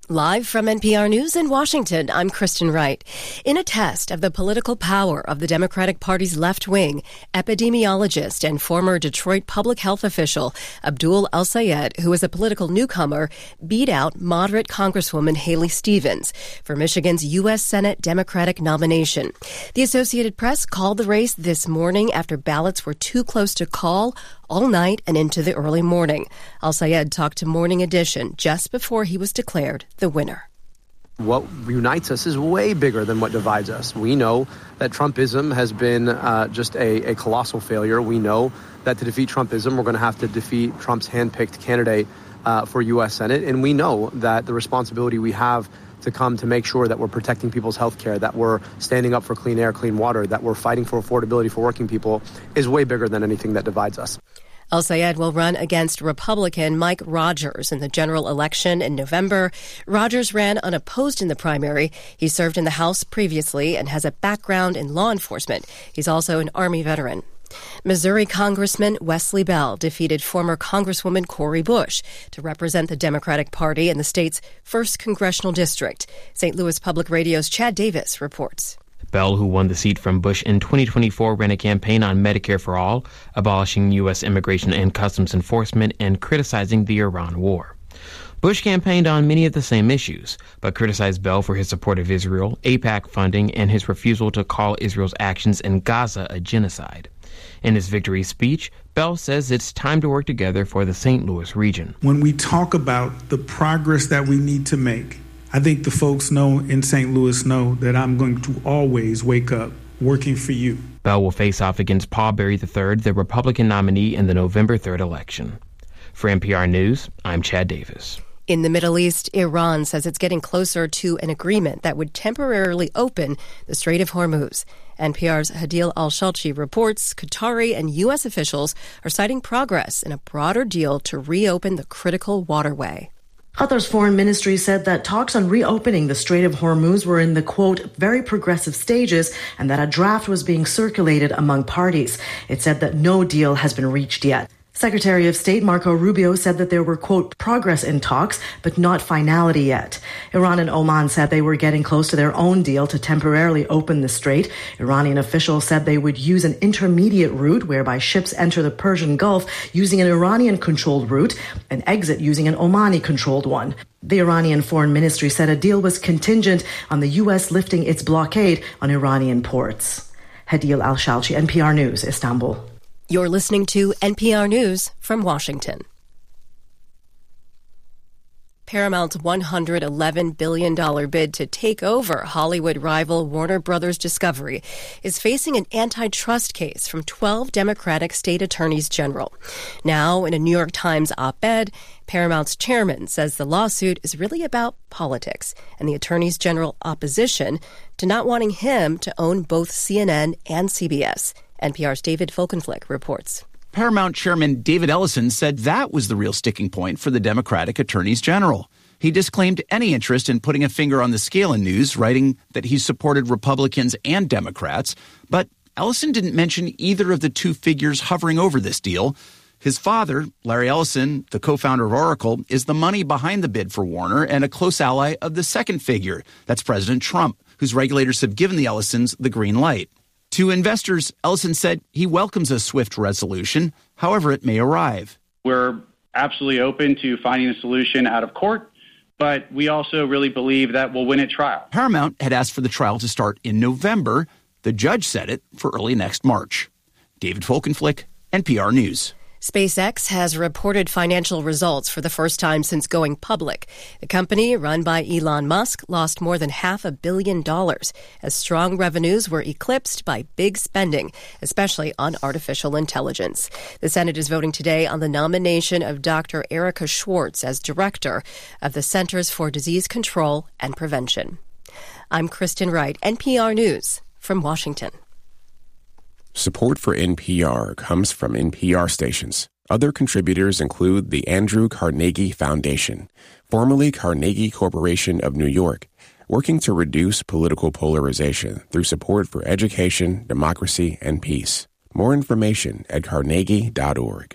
Live from NPR News in Washington, I'm Kristen Wright. In a test of the political power of the Democratic Party's left wing, epidemiologist and former Detroit public health official Abdul El-Sayed, who is a political newcomer, beat out moderate Congresswoman Haley Stevens for Michigan's U.S. Senate Democratic nomination. The Associated Press called the race this morning after ballots were too close to call all night and into the early morning. El-Sayed talked to Morning Edition just before he was declared the winner. What unites us is way bigger than what divides us. We know that Trumpism has been just a colossal failure. We know that to defeat Trumpism, we're going to have to defeat Trump's handpicked candidate for U.S. Senate. And we know that the responsibility we have to come to make sure that we're protecting people's health care, that we're standing up for clean air, clean water, that we're fighting for affordability for working people is way bigger than anything that divides us. El-Sayed will run against Republican Mike Rogers in the general election in November. Rogers ran unopposed in the primary. He served in the House previously and has a background in law enforcement. He's also an Army veteran. Missouri Congressman Wesley Bell defeated former Congresswoman Cori Bush to represent the Democratic Party in the state's 1st congressional district. St. Louis Public Radio's Chad Davis reports. Bell, who won the seat from Bush in 2024, ran a campaign on Medicare for All, abolishing U.S. immigration and customs enforcement, and criticizing the Iran war. Bush campaigned on many of the same issues, but criticized Bell for his support of Israel, AIPAC funding, and his refusal to call Israel's actions in Gaza a genocide. In his victory speech, Bell says it's time to work together for the St. Louis region. When we talk about the progress that we need to make, I think the folks in St. Louis know that I'm going to always wake up working for you. Bell will face off against Paul Berry III, the Republican nominee in the November 3rd election. For NPR News, I'm Chad Davis. In the Middle East, Iran says it's getting closer to an agreement that would temporarily open the Strait of Hormuz. NPR's Hadil Al-Shalchi reports Qatari and U.S. officials are citing progress in a broader deal to reopen the critical waterway. Qatar's foreign ministry said that talks on reopening the Strait of Hormuz were in the, quote, very progressive stages and that a draft was being circulated among parties. It said that no deal has been reached yet. Secretary of State Marco Rubio said that there were, quote, progress in talks, but not finality yet. Iran and Oman said they were getting close to their own deal to temporarily open the strait. Iranian officials said they would use an intermediate route whereby ships enter the Persian Gulf using an Iranian-controlled route and exit using an Omani-controlled one. The Iranian Foreign Ministry said a deal was contingent on the U.S. lifting its blockade on Iranian ports. Hadil Al-Shalchi, NPR News, Istanbul. You're listening to NPR News from Washington. Paramount's $111 billion bid to take over Hollywood rival Warner Brothers Discovery is facing an antitrust case from 12 Democratic state attorneys general. Now, in a New York Times op-ed, Paramount's chairman says the lawsuit is really about politics and the attorneys general opposition to not wanting him to own both CNN and CBS. NPR's David Folkenflik reports. Paramount Chairman David Ellison said that was the real sticking point for the Democratic attorneys general. He disclaimed any interest in putting a finger on the scale in news, writing that he supported Republicans and Democrats. But Ellison didn't mention either of the two figures hovering over this deal. His father, Larry Ellison, the co-founder of Oracle, is the money behind the bid for Warner and a close ally of the second figure. That's President Trump, whose regulators have given the Ellisons the green light. To investors, Ellison said he welcomes a swift resolution, however it may arrive. We're absolutely open to finding a solution out of court, but we also really believe that we'll win at trial. Paramount had asked for the trial to start in November. The judge set it for early next March. David Folkenflik, NPR News. SpaceX has reported financial results for the first time since going public. The company, run by Elon Musk, lost more than $500 million as strong revenues were eclipsed by big spending, especially on artificial intelligence. The Senate is voting today on the nomination of Dr. Erica Schwartz as director of the Centers for Disease Control and Prevention. I'm Kristen Wright, NPR News from Washington. Support for NPR comes from NPR stations. Other contributors include the Andrew Carnegie Foundation, formerly Carnegie Corporation of New York, working to reduce political polarization through support for education, democracy, and peace. More information at carnegie.org.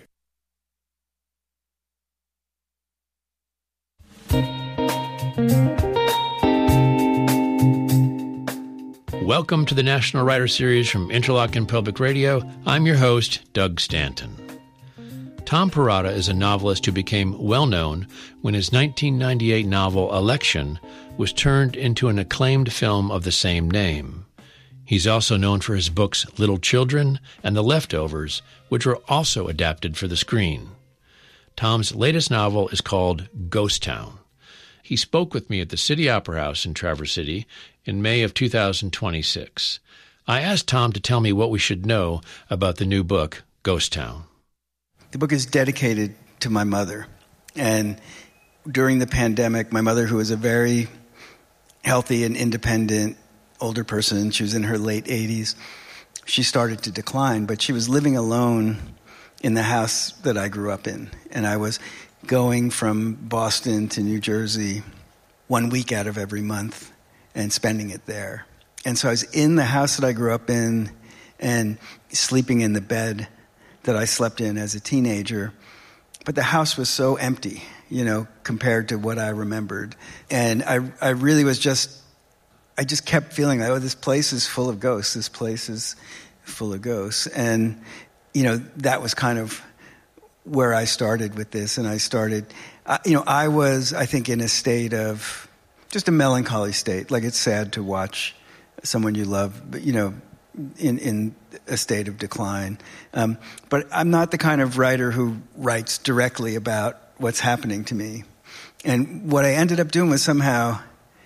Welcome to the National Writer Series from Interlochen Public Radio. I'm your host, Doug Stanton. Tom Perrotta is a novelist who became well-known when his 1998 novel Election was turned into an acclaimed film of the same name. He's also known for his books Little Children and The Leftovers, which were also adapted for the screen. Tom's latest novel is called Ghost Town. He spoke with me at the City Opera House in Traverse City in May of 2026. I asked Tom to tell me what we should know about the new book, Ghost Town. The book is dedicated to my mother. And during the pandemic, my mother, who was a very healthy and independent older person, she was in her late 80s, she started to decline, but she was living alone in the house that I grew up in. And I was going from Boston to New Jersey 1 week out of every month and spending it there. And so I was in the house that I grew up in and sleeping in the bed that I slept in as a teenager. But the house was so empty, compared to what I remembered. And I really was I just kept feeling like, this place is full of ghosts. This place is full of ghosts. And, that was kind of where I started with this. And I started, I was, I think, in a state of just a melancholy state. Like, it's sad to watch someone you love, but, in a state of decline. But I'm not the kind of writer who writes directly about what's happening to me. And what I ended up doing was somehow,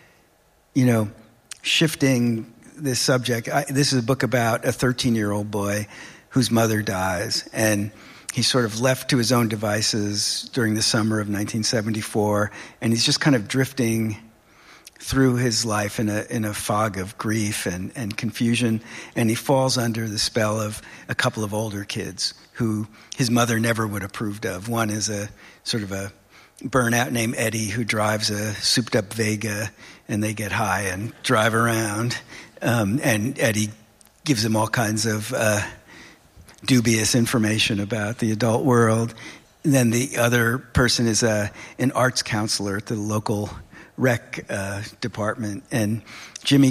shifting this subject. This is a book about a 13-year-old boy whose mother dies, and he's sort of left to his own devices during the summer of 1974, and he's just kind of drifting through his life in a fog of grief and confusion, and he falls under the spell of a couple of older kids who his mother never would have approved of. One is a sort of a burnout named Eddie who drives a souped-up Vega, and they get high and drive around, and Eddie gives them all kinds of dubious information about the adult world. And then the other person is an arts counselor at the local rec department, and Jimmy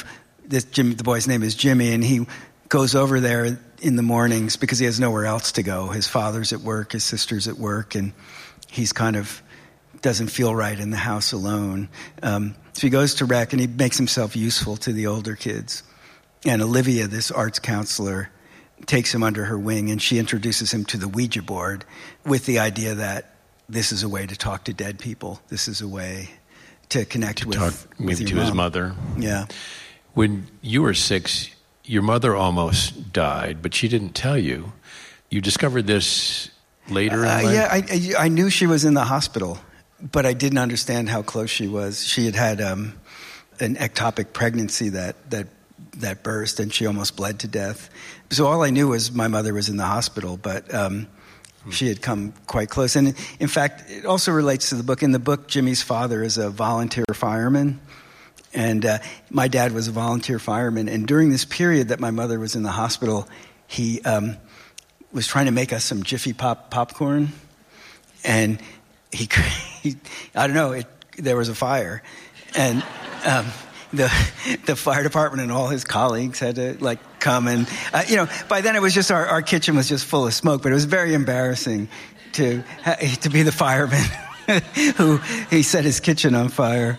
the boy's name is Jimmy, and he goes over there in the mornings because he has nowhere else to go. His father's at work, his sister's at work, and he's kind of doesn't feel right in the house alone. So he goes to rec, and he makes himself useful to the older kids. And Olivia, this arts counselor, takes him under her wing, and she introduces him to the Ouija board with the idea that this is a way to talk to dead people. This is a way to connect with maybe your to mom. His mother. Yeah. When you were 6, your mother almost died, but she didn't tell you. You discovered this later in life? Yeah, I knew she was in the hospital, but I didn't understand how close she was. She had an ectopic pregnancy that burst, and she almost bled to death. So all I knew was my mother was in the hospital, but she had come quite close. And in fact, it also relates to the book. In the book, Jimmy's father is a volunteer fireman, and my dad was a volunteer fireman. And during this period that my mother was in the hospital, he was trying to make us some Jiffy Pop popcorn, and he I don't know, there was a fire, and the fire department and all his colleagues had to come, and by then it was just our kitchen was just full of smoke, but it was very embarrassing to be the fireman who he set his kitchen on fire.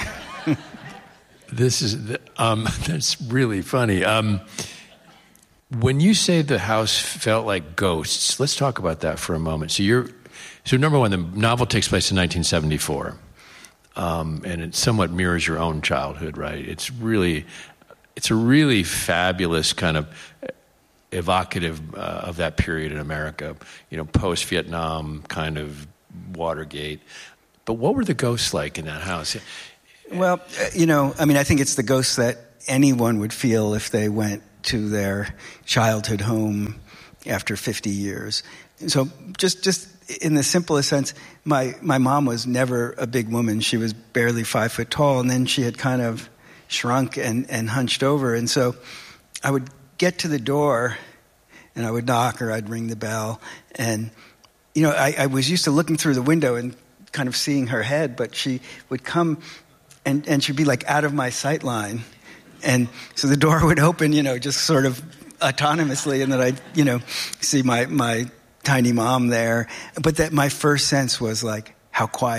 That's really funny. When you say the house felt like ghosts, let's talk about that for a moment. So number one, the novel takes place in 1974. And it somewhat mirrors your own childhood, right? It's a really fabulous kind of evocative of that period in America, post-Vietnam kind of Watergate. But what were the ghosts like in that house? Well, I think it's the ghosts that anyone would feel if they went to their childhood home after 50 years. So just in the simplest sense, my mom was never a big woman. She was barely 5 foot tall, and then she had kind of shrunk and hunched over. And so I would get to the door, and I would knock, or I'd ring the bell. And, I was used to looking through the window and kind of seeing her head, but she would come, and she'd be out of my sight line. And so the door would open, just sort of autonomously, and then I'd, see my tiny mom there. But that my first sense was like how quiet